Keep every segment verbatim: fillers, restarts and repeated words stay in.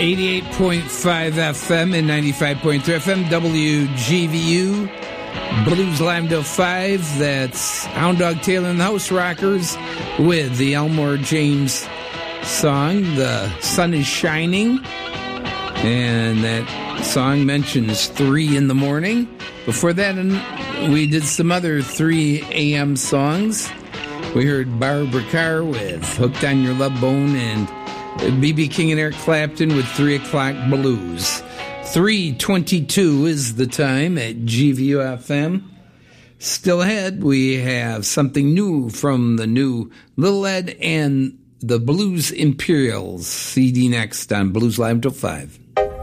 eighty-eight point five F M and ninety-five point three F M, W G V U, Blues Limedale five. That's Hound Dog Taylor and the House Rockers with the Elmore James song, The Sun is Shining. And that song mentions three in the morning. Before that, we did some other three a.m. songs. We heard Barbara Carr with Hooked on Your Love Bone and B B King and Eric Clapton with three o'clock Blues. three twenty-two is the time at G V U F M. Still ahead, we have something new from the new Little Ed and the Blues Imperials C D next on Blues Live Till five.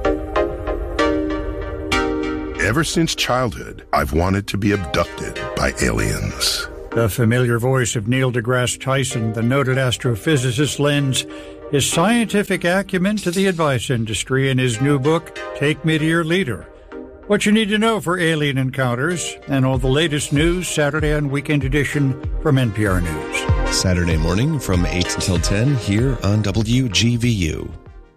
Ever since childhood, I've wanted to be abducted by aliens. The familiar voice of Neil deGrasse Tyson, the noted astrophysicist, lends his scientific acumen to the advice industry in his new book, Take Me to Your Leader. What you need to know for alien encounters and all the latest news, Saturday and weekend edition from N P R News. Saturday morning from eight until ten here on W G V U.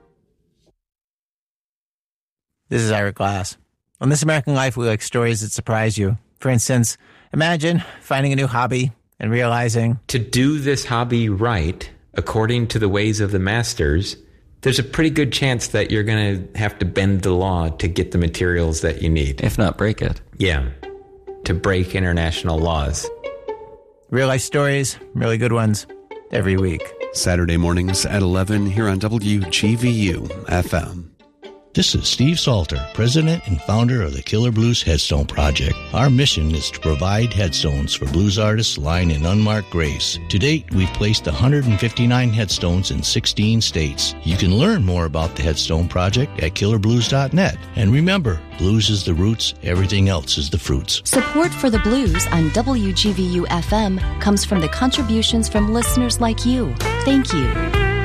This is Ira Glass. On This American Life, we like stories that surprise you. For instance, imagine finding a new hobby and realizing to do this hobby right, according to the ways of the masters, there's a pretty good chance that you're going to have to bend the law to get the materials that you need. If not break it. Yeah, to break international laws. Real life stories, really good ones, every week. Saturday mornings at eleven here on W G V U F M. This is Steve Salter, president and founder of the Killer Blues Headstone Project. Our mission is to provide headstones for blues artists lying in unmarked graves. To date, we've placed one hundred fifty-nine headstones in sixteen states. You can learn more about the Headstone Project at killer blues dot net. And remember, blues is the roots, everything else is the fruits. Support for the blues on W G V U F M comes from the contributions from listeners like you. Thank you.